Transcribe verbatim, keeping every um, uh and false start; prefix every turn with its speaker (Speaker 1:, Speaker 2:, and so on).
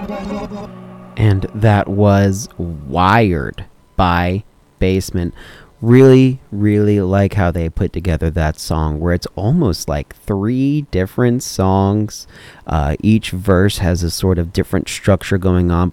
Speaker 1: And that was Wired by Basement. Really, really like how they put together that song, where it's almost like three different songs. Uh, each verse has a sort of different structure going on,